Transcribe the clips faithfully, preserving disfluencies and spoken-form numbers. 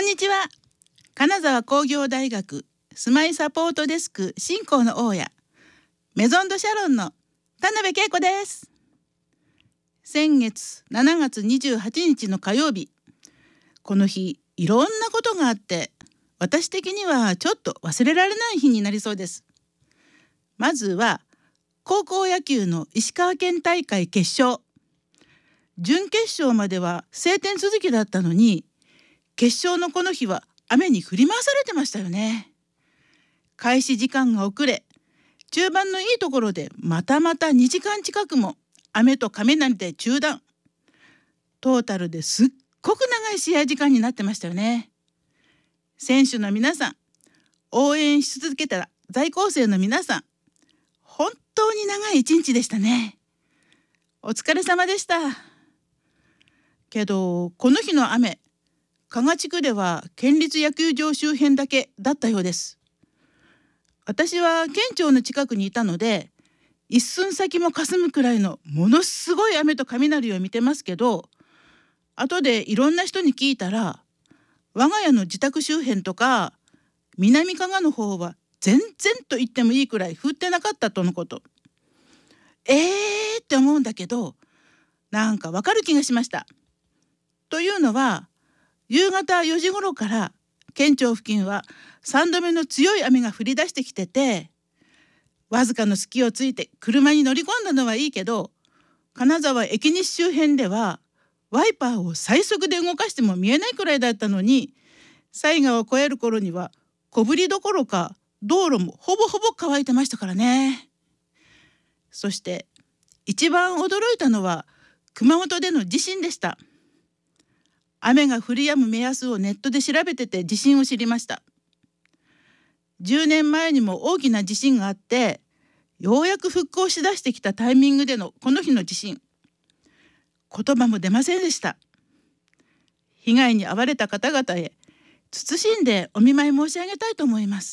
んにちは。金沢工業大学住まいサポートデスク進行の大家、メゾンドシャロンの田辺恵子です。先月しちがつにじゅうはちにちの火曜日、この日いろんなことがあって、私的にはちょっと忘れられない日になりそうです。まずは高校野球の石川県大会決勝。準決勝までは晴天続きだったのに、決勝のこの日は雨に振り回されてましたよね。開始時間が遅れ、中盤のいいところでまたまたにじかん近くも雨と雷で中断。トータルですっごく長い試合時間になってましたよね。選手の皆さん、応援し続けた在校生の皆さん、本当に長い一日でしたね。お疲れ様でした。けどこの日の雨、加賀地区では県立野球場周辺だけだったようです。私は県庁の近くにいたので、一寸先も霞むくらいのものすごい雨と雷を見てますけど、後でいろんな人に聞いたら、我が家の自宅周辺とか南加賀の方は全然と言ってもいいくらい降ってなかったとのこと。えーって思うんだけど、なんかわかる気がしました。というのは、夕方よじ頃から県庁付近はさんどめの強い雨が降り出してきてて、わずかの隙をついて車に乗り込んだのはいいけど、金沢駅西周辺ではワイパーを最速で動かしても見えないくらいだったのに、犀川を越える頃には小降りどころか道路もほぼほぼ乾いてましたからね。そして一番驚いたのは熊本での地震でした。雨が降り止む目安をネットで調べてて地震を知りました。じゅうねんまえにも大きな地震があって、ようやく復興しだしてきたタイミングでのこの日の地震、言葉も出ませんでした。被害に遭われた方々へ謹んでお見舞い申し上げたいと思います。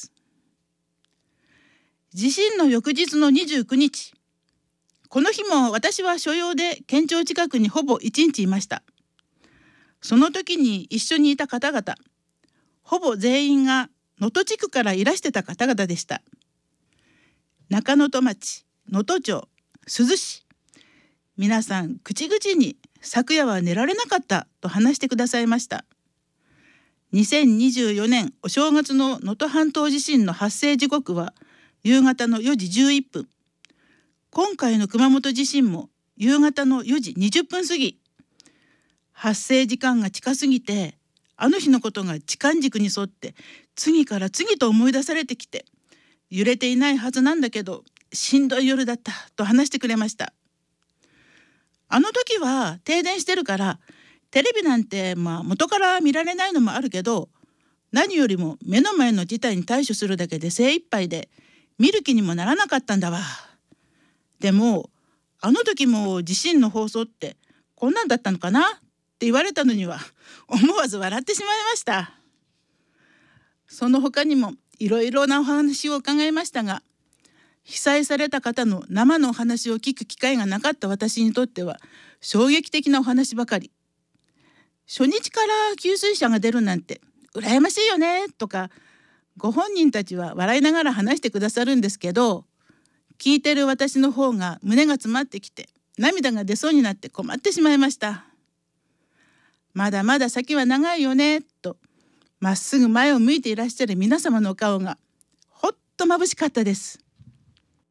地震の翌日のにじゅうくにち、この日も私は所用で県庁近くにほぼ一日いました。その時に一緒にいた方々、ほぼ全員が能登地区からいらしてた方々でした。中能登町、能登町、珠洲市、皆さん口々に昨夜は寝られなかったと話してくださいました。にせんにじゅうよねんお正月の能登半島地震の発生時刻は夕方のよじじゅういっぷん。今回の熊本地震も夕方のよじにじゅっぷん過ぎ。発生時間が近すぎて、あの日のことが時間軸に沿って次から次と思い出されてきて、揺れていないはずなんだけどしんどい夜だったと話してくれました。あの時は停電してるからテレビなんてまあ元から見られないのもあるけど、何よりも目の前の事態に対処するだけで精一杯で見る気にもならなかったんだわ。でもあの時も地震の放送ってこんなんだったのかなって言われたのには思わず笑ってしまいました。その他にもいろいろなお話を伺いましたが、被災された方の生のお話を聞く機会がなかった私にとっては衝撃的なお話ばかり。初日から給水車が出るなんて羨ましいよねとか、ご本人たちは笑いながら話してくださるんですけど、聞いてる私の方が胸が詰まってきて涙が出そうになって困ってしまいました。まだまだ先は長いよねとまっすぐ前を向いていらっしゃる皆様のお顔がほっと眩しかったです。